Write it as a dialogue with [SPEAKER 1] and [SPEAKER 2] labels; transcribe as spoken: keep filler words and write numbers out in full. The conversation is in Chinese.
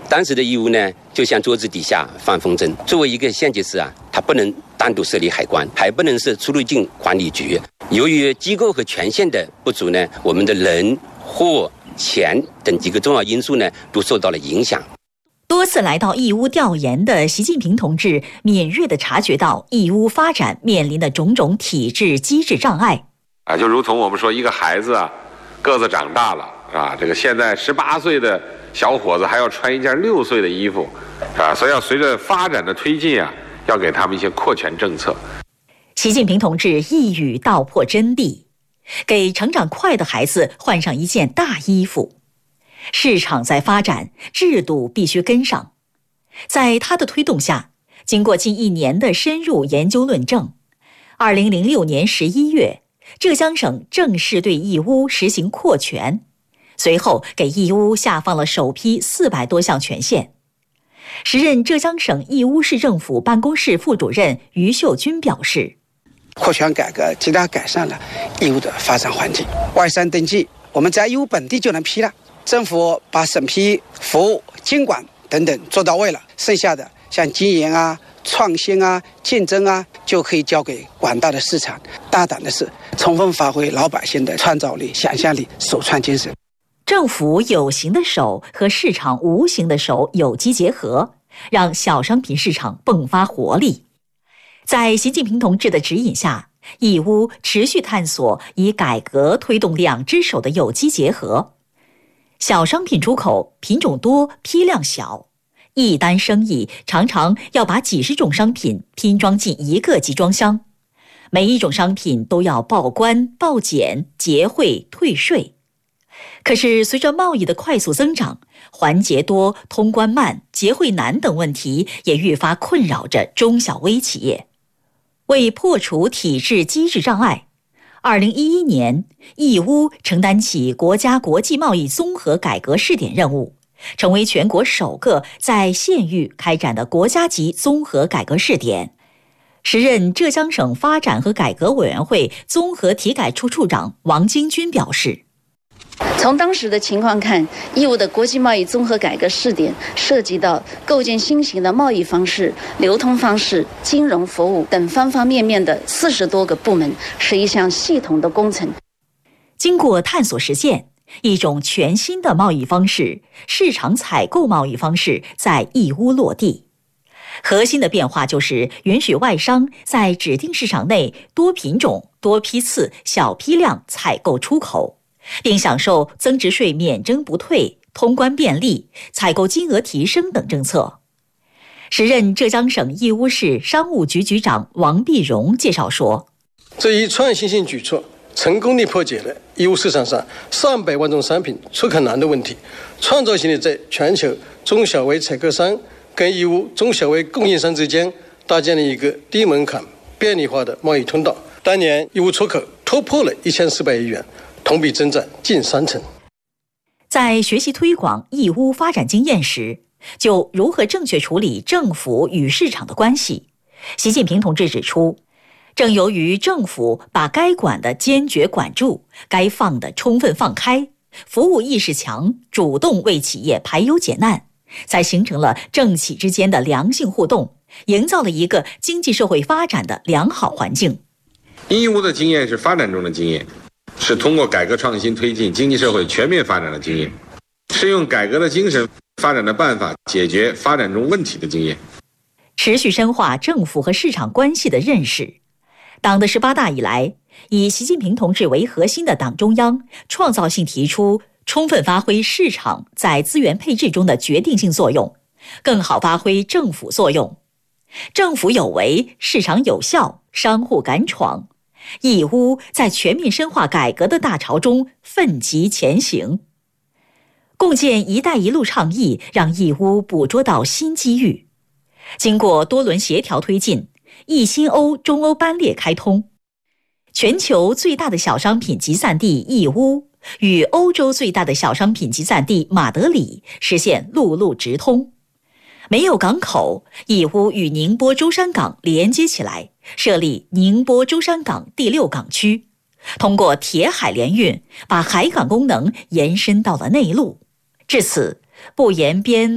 [SPEAKER 1] 当时的义乌呢，就像桌子底下放风筝。作为一个县级市啊，它不能单独设立海关，还不能设出入境管理局。由于机构和权限的不足呢，我们的人、货、钱等几个重要因素呢，都受到了影响。
[SPEAKER 2] 多次来到义乌调研的习近平同志敏锐地察觉到义乌发展面临的种种体制机制障碍
[SPEAKER 3] 啊，就如同我们说一个孩子啊，个子长大了啊，这个现在十八岁的小伙子还要穿一件六岁的衣服啊，所以要随着发展的推进啊，要给他们一些扩权政策。
[SPEAKER 2] 习近平同志一语道破真谛，给成长快的孩子换上一件大衣服。市场在发展，制度必须跟上。在他的推动下，经过近一年的深入研究论证，二零零六年十一月，浙江省正式对义乌实行扩权，随后给义乌下放了首批四百多项权限。时任浙江省义乌市政府办公室副主任于秀军表示，
[SPEAKER 4] 扩权改革极大改善了义乌的发展环境，外商登记我们在义乌本地就能批了，政府把审批、服务、监管等等做到位了，剩下的像经营啊、创新啊、竞争啊，就可以交给广大的市场。大胆的是，充分发挥老百姓的创造力、想象力、首创精神。
[SPEAKER 2] 政府有形的手和市场无形的手有机结合，让小商品市场迸发活力。在习近平同志的指引下，义乌持续探索以改革推动两只手的有机结合。小商品出口品种多，批量小，一单生意常常要把几十种商品拼装进一个集装箱，每一种商品都要报关、报检、结汇、退税。可是随着贸易的快速增长，环节多、通关慢、结汇难等问题也愈发困扰着中小微企业。为破除体制机制障碍，二零一一年，义乌承担起国家国际贸易综合改革试点任务，成为全国首个在县域开展的国家级综合改革试点。时任浙江省发展和改革委员会综合体改处处长王京军表示，
[SPEAKER 5] 从当时的情况看，义乌的国际贸易综合改革试点涉及到构建新型的贸易方式、流通方式、金融服务等方方面面的四十多个部门，是一项系统的工程。
[SPEAKER 2] 经过探索实践，一种全新的贸易方式——市场采购贸易方式在义乌落地。核心的变化就是允许外商在指定市场内多品种、多批次、小批量采购出口，并享受增值税免征不退、通关便利、采购金额提升等政策。时任浙江省义乌市商务局局长王碧荣介绍说，
[SPEAKER 6] 这一创新性举措成功地破解了义乌市场上上百万种商品出口难的问题，创造性地在全球中小微采购商跟义乌中小微供应商之间搭建了一个低门槛、便利化的贸易通道。当年义乌出口突破了一千四百亿元，同比增长近三成。
[SPEAKER 2] 在学习推广义乌发展经验时，就如何正确处理政府与市场的关系，习近平同志指出，正由于政府把该管的坚决管住，该放的充分放开，服务意识强，主动为企业排忧解难，才形成了政企之间的良性互动，营造了一个经济社会发展的良好环境。
[SPEAKER 3] 义乌的经验是发展中的经验，是通过改革创新推进经济社会全面发展的经验，是用改革的精神、发展的办法解决发展中问题的经验。
[SPEAKER 2] 持续深化政府和市场关系的认识。党的十八大以来，以习近平同志为核心的党中央创造性提出充分发挥市场在资源配置中的决定性作用，更好发挥政府作用。政府有为，市场有效，商户敢闯。义乌在全面深化改革的大潮中奋楫前行。共建“一带一路”倡议让义乌捕捉到新机遇。经过多轮协调推进，义新欧中欧班列开通，全球最大的小商品集散地义乌与欧洲最大的小商品集散地马德里实现陆路直通。没有港口，义乌与宁波舟山港连接起来，设立宁波舟山港第六港区，通过铁海联运，把海港功能延伸到了内陆。至此，不延边